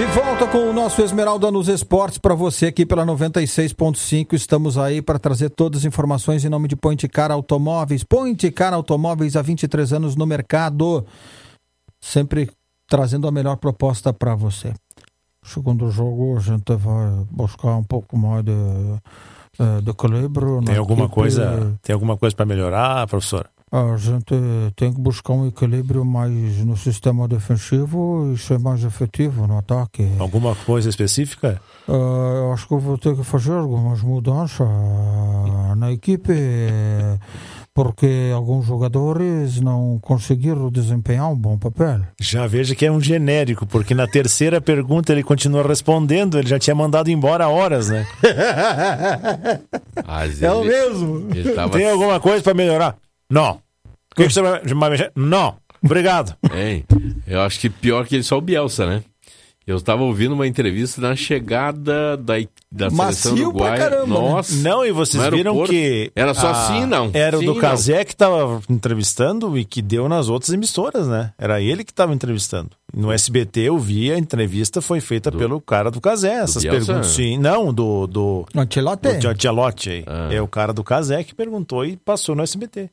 De volta com o nosso Esmeralda nos Esportes para você aqui pela 96.5. Estamos aí para trazer todas as informações em nome de Point Car Automóveis. Point Car Automóveis há 23 anos no mercado, sempre trazendo a melhor proposta para você. Segundo jogo, a gente vai buscar um pouco mais de equilíbrio. Tem alguma coisa para melhorar, professor? A gente tem que buscar um equilíbrio mais no sistema defensivo e ser mais efetivo no ataque. Alguma coisa específica? Eu acho que eu vou ter que fazer algumas mudanças na equipe, porque alguns jogadores não conseguiram desempenhar um bom papel. Já vejo que é um genérico, porque na terceira pergunta ele continua respondendo, ele já tinha mandado embora há horas, né? É o mesmo. Tem alguma coisa para melhorar? Não. O que você vai mexer? Não. Obrigado. Eu acho que pior que ele só o Bielsa, né? Eu estava ouvindo uma entrevista na chegada da seleção uruguaia. Caramba, nossa. Não, e vocês viram que... Era só sim, não. Era sim, o do Cazé que estava entrevistando e que deu nas outras emissoras, né? Era ele que estava entrevistando. No SBT eu vi, a entrevista foi feita pelo cara do Cazé. Essas perguntas, sim. Não, do Ancelotti. É o cara do Cazé que perguntou e passou no SBT.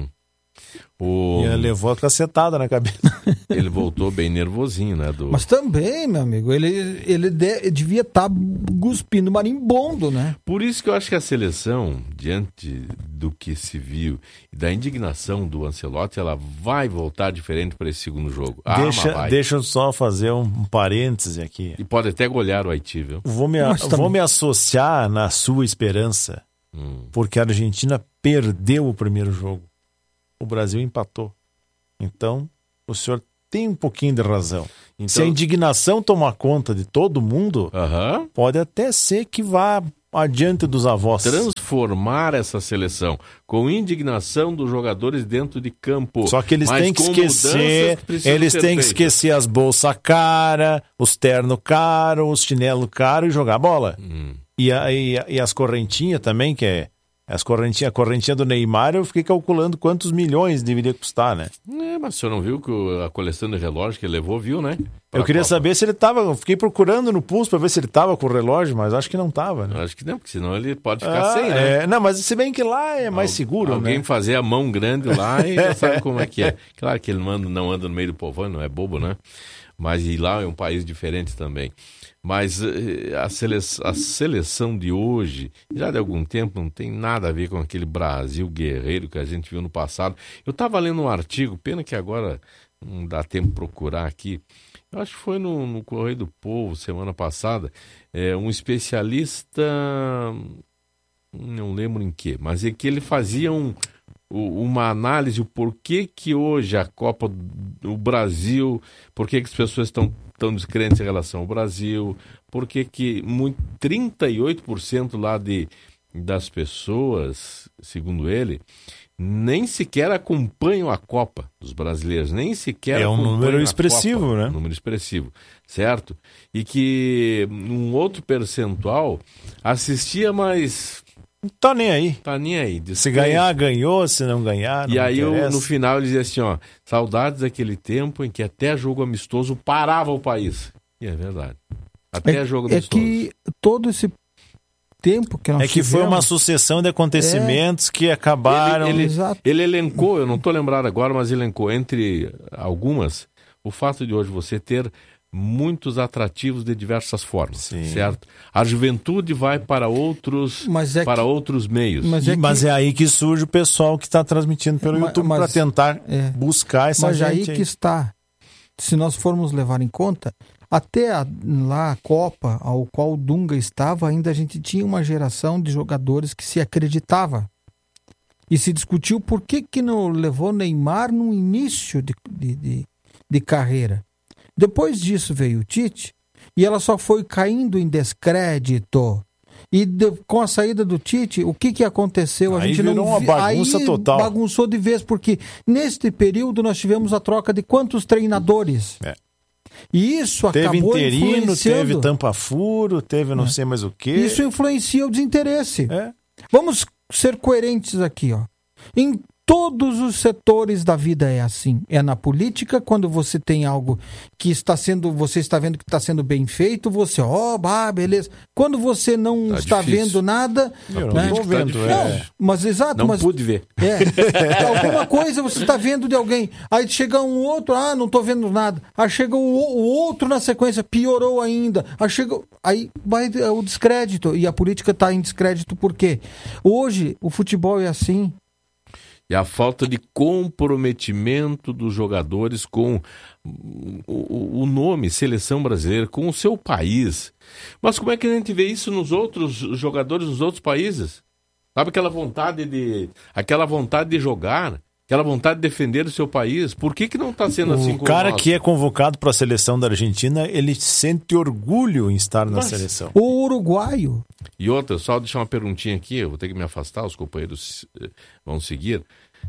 E ele levou a cacetada na cabeça. Ele voltou bem nervosinho, né? Mas também, meu amigo, ele devia estar cuspindo marimbondo, né? Por isso que eu acho que a seleção, diante do que se viu e da indignação do Ancelotti, ela vai voltar diferente para esse segundo jogo. Deixa eu só fazer um parêntese aqui. E pode até golear o Haiti, viu? Vou me associar na sua esperança, porque a Argentina perdeu o primeiro jogo. O Brasil empatou. Então, o senhor tem um pouquinho de razão. Então, se a indignação tomar conta de todo mundo, pode até ser que vá adiante dos avós. Transformar essa seleção com indignação dos jogadores dentro de campo. Só que eles têm que esquecer as bolsas caras, os terno caros, os chinelo caros e jogar bola. E as correntinhas também, que é... A correntinha do Neymar, eu fiquei calculando quantos milhões deveria custar, né? Mas o senhor não viu que a coleção de relógio que ele levou, viu, né? Eu queria saber se ele tava... Eu fiquei procurando no pulso para ver se ele tava com o relógio, mas acho que não tava, né? Acho que não, porque senão ele pode ficar sem, né? Não, mas se bem que lá é mais seguro, alguém né? fazer a mão grande lá e já sabe como é que é. Claro que ele não anda no meio do povão, não é bobo, né? Mas e lá é um país diferente também. Mas a seleção de hoje, já de algum tempo, não tem nada a ver com aquele Brasil guerreiro que a gente viu no passado. Eu estava lendo um artigo, pena que agora não dá tempo de procurar aqui. Eu acho que foi no Correio do Povo, semana passada, um especialista, não lembro em quê, mas é que ele fazia uma análise, o porquê que hoje a Copa do Brasil, porquê que as pessoas estão tão descrentes em relação ao Brasil, porquê que 38% lá das pessoas, segundo ele, nem sequer acompanham a Copa dos brasileiros, nem sequer acompanham a Copa. É um número expressivo, né? Um número expressivo, certo? E que um outro percentual assistia, mas... Não tá nem aí. Tá nem aí. Se ganhar, ganhou. Se não ganhar, não interessa. E aí, no final, ele dizia assim, saudades daquele tempo em que até jogo amistoso parava o país. E é verdade. Até jogo amistoso. É que todo esse tempo que nós tivemos... foi uma sucessão de acontecimentos que acabaram... Ele elencou, eu não estou lembrado agora, mas elencou, entre algumas, o fato de hoje você ter muitos atrativos de diversas formas, certo? A juventude vai para outros meios. Mas é aí que surge o pessoal que está transmitindo pelo YouTube para tentar buscar essa gente. Mas aí que está. Se nós formos levar em conta, até a Copa ao qual o Dunga estava, ainda a gente tinha uma geração de jogadores que se acreditava. E se discutiu por que não levou Neymar no início de carreira. Depois disso veio o Tite e ela só foi caindo em descrédito. E com a saída do Tite, o que aconteceu? Aí a gente virou uma bagunça total. Bagunçou de vez, porque neste período nós tivemos a troca de quantos treinadores? E isso acabou interino, influenciando. teve tampa-furo, teve não sei mais o quê. Isso influencia o desinteresse. Vamos ser coerentes aqui, Em Todos os setores da vida é assim. É na política, quando você tem algo que você está vendo que está sendo bem feito, você, beleza. Quando você não está vendo nada... Não estou vendo. Mas exato. Não pude ver. Alguma coisa você está vendo de alguém. Aí chega um outro, não estou vendo nada. Aí chega o outro na sequência, piorou ainda. Aí vai o descrédito. E a política está em descrédito por quê? Hoje, o futebol é assim. E a falta de comprometimento dos jogadores com o nome Seleção Brasileira, com o seu país. Mas como é que a gente vê isso nos outros jogadores dos outros países? Sabe aquela vontade de jogar, aquela vontade de defender o seu país? Por que não está sendo assim com o cara que é convocado para a seleção da Argentina, ele sente orgulho em estar na seleção. O uruguaio. E outra, só deixar uma perguntinha aqui, eu vou ter que me afastar, os companheiros vão seguir.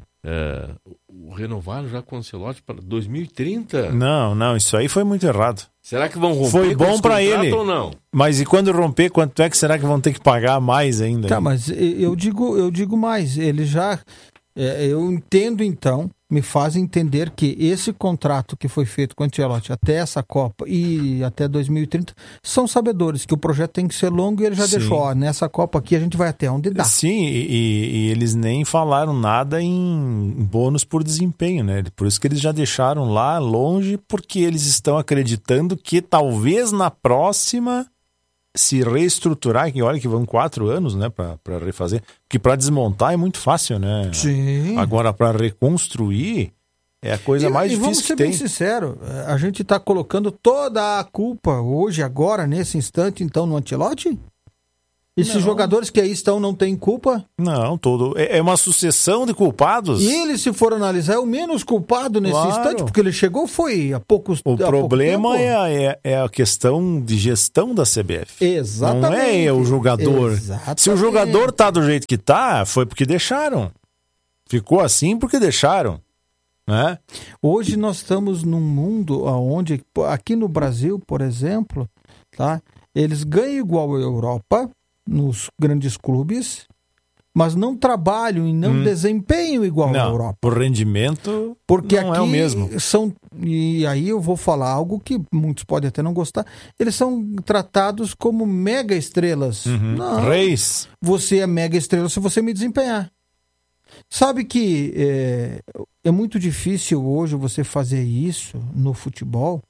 O renovaram já com o Ancelotti para 2030? Não, isso aí foi muito errado. Será que vão romper? Foi bom para ele ou não? Mas e quando romper, quanto é que será que vão ter que pagar mais ainda? Tá, mas eu digo mais, ele já... eu entendo então, me faz entender que esse contrato que foi feito com o Ancelotti até essa Copa e até 2030 são sabedores que o projeto tem que ser longo e ele já deixou, nessa Copa aqui a gente vai até onde dá. Sim, e eles nem falaram nada em bônus por desempenho, né? Por isso que eles já deixaram lá longe, porque eles estão acreditando que talvez na próxima se reestruturar, que olha que vão 4 anos, né, para refazer, porque para desmontar é muito fácil, né? Sim. Agora para reconstruir é a coisa mais difícil que tem. Vamos ser bem sinceros, a gente está colocando toda a culpa hoje, agora, nesse instante, então, no Ancelotti? Esses jogadores que aí estão não têm culpa? Não, é uma sucessão de culpados. E ele, se for analisar, é o menos culpado nesse instante, porque ele chegou foi há poucos O problema é a questão de gestão da CBF. Exatamente. Não é o jogador. Exatamente. Se o jogador tá do jeito que tá, foi porque deixaram. Ficou assim porque deixaram. Né? Hoje nós estamos num mundo onde, aqui no Brasil, por exemplo, tá? Eles ganham igual a Europa, nos grandes clubes, mas não trabalham e não desempenham igual a Europa. Por rendimento, porque não aqui é o mesmo. E aí eu vou falar algo que muitos podem até não gostar, eles são tratados como mega estrelas. Não, reis. você é mega estrela se você me desempenhar. Sabe que é muito difícil hoje você fazer isso no futebol,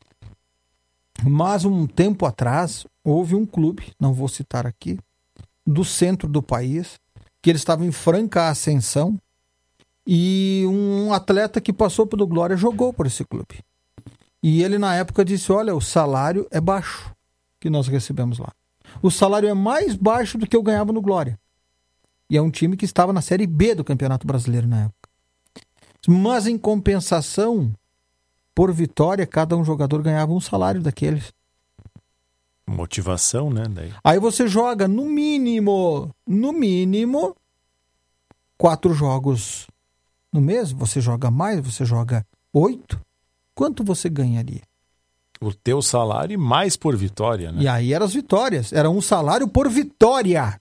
mas um tempo atrás houve um clube, não vou citar aqui, do centro do país, que ele estava em franca ascensão e um atleta que passou pelo Glória jogou por esse clube. E ele na época disse, olha, o salário é baixo que nós recebemos lá. O salário é mais baixo do que eu ganhava no Glória. E é um time que estava na Série B do Campeonato Brasileiro na época. Mas em compensação, por vitória, cada um jogador ganhava um salário daqueles. Motivação, né? Daí. Aí você joga no mínimo 4 jogos no mês. Você joga mais, você joga 8. Quanto você ganharia? O teu salário e mais por vitória, né? E aí eram as vitórias. Era um salário por vitória.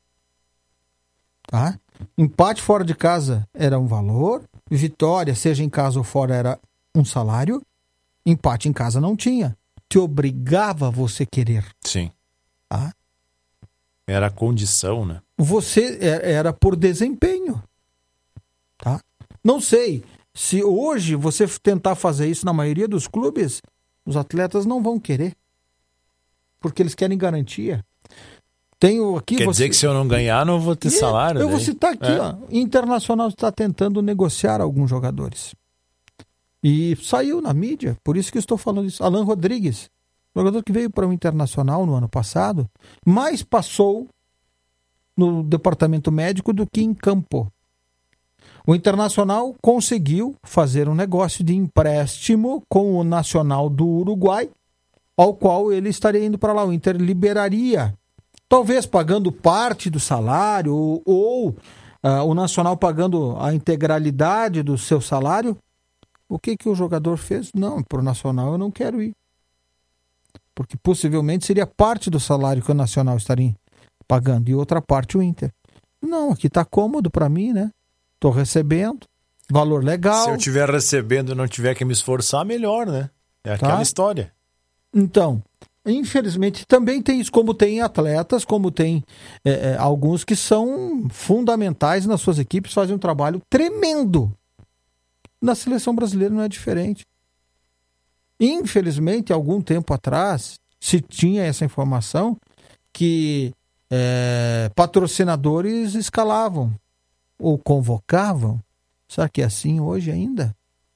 Tá? Empate fora de casa era um valor. Vitória, seja em casa ou fora, era um salário. Empate em casa não tinha. Te obrigava a você querer. Sim. Tá? Era a condição, né? Você era por desempenho. Tá? Não sei. Se hoje você tentar fazer isso na maioria dos clubes, os atletas não vão querer. Porque eles querem garantia. Tenho aqui. Quer dizer que se eu não ganhar, não vou ter salário. Eu vou citar aqui, ó. Internacional está tentando negociar alguns jogadores. E saiu na mídia, por isso que eu estou falando isso. Alan Rodrigues, jogador que veio para o Internacional no ano passado, mais passou no departamento médico do que em campo. O Internacional conseguiu fazer um negócio de empréstimo com o Nacional do Uruguai, ao qual ele estaria indo para lá. O Inter liberaria, talvez pagando parte do salário, ou o Nacional pagando a integralidade do seu salário. O que o jogador fez? Não, para o Nacional eu não quero ir. Porque possivelmente seria parte do salário que o Nacional estaria pagando e outra parte o Inter. Não, aqui está cômodo para mim, né? Estou recebendo, valor legal. Se eu estiver recebendo e não tiver que me esforçar, melhor, né? É aquela história. Então, infelizmente, também tem isso, como tem atletas, como tem alguns que são fundamentais nas suas equipes, fazem um trabalho tremendo. Na seleção brasileira não é diferente. Infelizmente, algum tempo atrás, se tinha essa informação que patrocinadores escalavam ou convocavam. Será que é assim hoje ainda?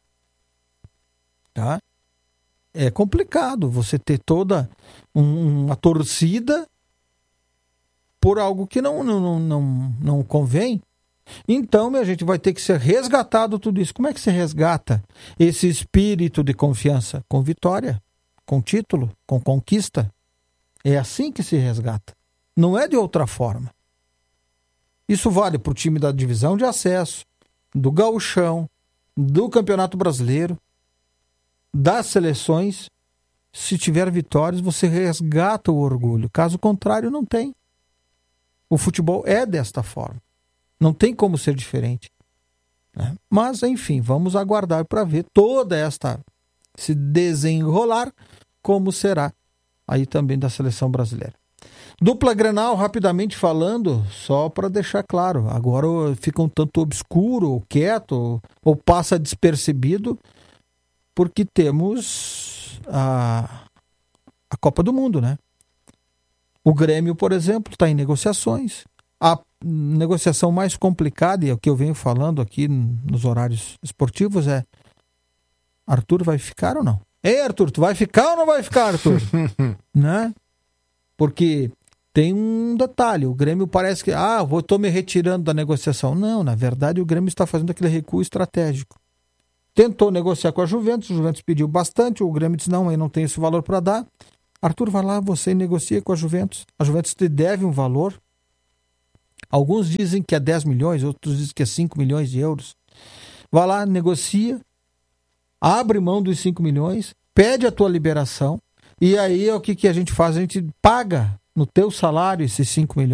Tá? É complicado você ter toda uma torcida por algo que não convém. Então, minha gente, vai ter que ser resgatado tudo isso. Como é que se resgata esse espírito de confiança? Com vitória, com título, com conquista. É assim que se resgata. Não é de outra forma. Isso vale para o time da divisão de acesso, do gauchão, do Campeonato Brasileiro, das seleções. Se tiver vitórias, você resgata o orgulho. Caso contrário, não tem. O futebol é desta forma. Não tem como ser diferente. Né? Mas, enfim, vamos aguardar para ver toda se desenrolar, como será aí também da seleção brasileira. Dupla Grenal, rapidamente falando, só para deixar claro, agora fica um tanto obscuro, ou quieto, ou passa despercebido, porque temos a Copa do Mundo, né? O Grêmio, por exemplo, está em negociações. A negociação mais complicada, e é o que eu venho falando aqui nos horários esportivos, é: Arthur vai ficar ou não? Ei, Arthur, tu vai ficar ou não vai ficar, Arthur? Né? Porque tem um detalhe, o Grêmio parece que, estou me retirando da negociação. Não, na verdade o Grêmio está fazendo aquele recuo estratégico. Tentou negociar com a Juventus pediu bastante, o Grêmio disse, não, eu não tenho esse valor para dar. Arthur, vai lá, você negocia com a Juventus te deve um valor. Alguns dizem que é 10 milhões, outros dizem que é 5 milhões de euros. Vai lá, negocia, abre mão dos 5 milhões, pede a tua liberação, e aí o que a gente faz? A gente paga no teu salário esses 5 milhões.